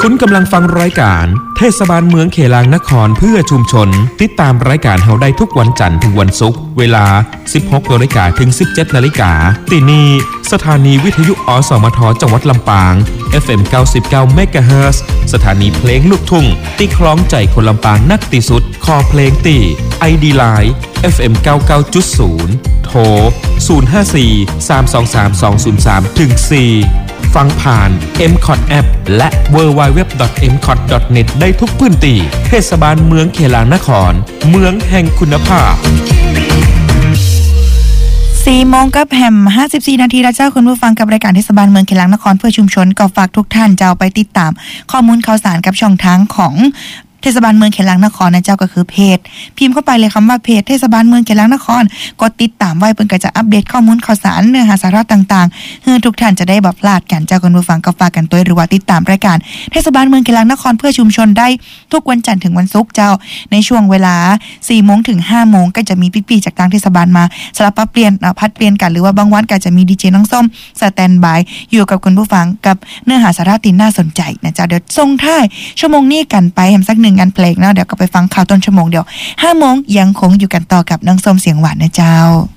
คุณกำลังฟังรายการเทศบาลเมืองเขลางนครเพื่อชุมชนติดตามรายการเฮาได้ทุกวันจันทร์ถึงวันศุกร์เวลา 16:00 นถึง 17:00 นที่นี่สถานีวิทยุอสมทจังหวัดลำปาง FM 99 MHz สถานีเพลงลูกทุ่งที่คล้องใจคนลำปางนักที่สุดคอเพลงตี ID Line FM 99.0 โทร 054-323-203 ถึง 4 ฟังผ่าน MCOT App และ www.mcot.net ได้ทุกพื้นที่เทศบาลเมืองเขลางนครเมืองแห่งคุณภาพ 4 โมงกับแฮม54 นาทีแล้วเจ้าคุณผู้ฟังกับรายการเทศบาลเมืองเขลางนครเพื่อชุมชนก็ฝากทุกท่านเจ้าไปติดตามข้อมูลข่าวสารกับช่องทางของเทศบาลเมืองเขลางนครนะเจ้าก็คือเพจพิมพ์เข้าไปเลยคำว่าเพจเทศบาลเมืองเขลางนครกดติดตามไว้เพิ่นก็จะอัปเดตข้อมูลข่าวสารเนื้อหาสาระต่างๆให้ทุกท่านจะได้บ่พลาดกันเจ้าคุณผู้ฟังก็ฝากกันตัวหรือว่าติดตามรายการเทศบาลเมืองเขลางนครเพื่อชุมชนได้ทุกวันจันทร์ถึงวันศุกร์เจ้าในช่วงเวลา 4 โมงถึง 5 โมงก็จะมีพี่ๆจากทางเทศบาลมาสลับเปลี่ยนพัดเปลี่ยนกันหรือว่าบางวันก็จะมีดีเจน้องส้มสแตนด์บายอยู่กับคุณผู้ฟังกับเนื้อหาสาระที่น่าสนใจนะเจ้าเดี๋ยวส่งท้ายชั่วโมงนี้กันไปแฮมสัก1งานเพลงเนาะเดี๋ยวก็ไปฟังข่าวต้นชั่วโมงเดียว 5 โมงยังคงอยู่กันต่อกับน้องส้มเสียงหวานนะเจ้า